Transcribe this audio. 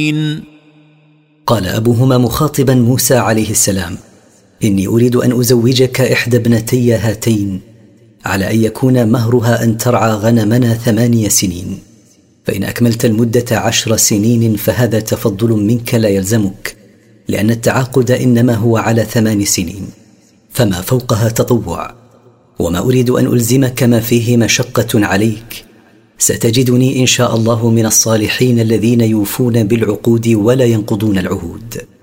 قال أبوهما مخاطبا موسى عليه السلام: إني أريد أن أزوجك إحدى ابنتي هاتين على أن يكون مهرها أن ترعى غنمنا 8 سنين، فإن أكملت المدة 10 سنين فهذا تفضل منك لا يلزمك، لأن التعاقد إنما هو على 8 سنين، فما فوقها تطوع، وما أريد أن ألزمك ما فيه مشقة عليك، ستجدني إن شاء الله من الصالحين الذين يوفون بالعقود ولا ينقضون العهود.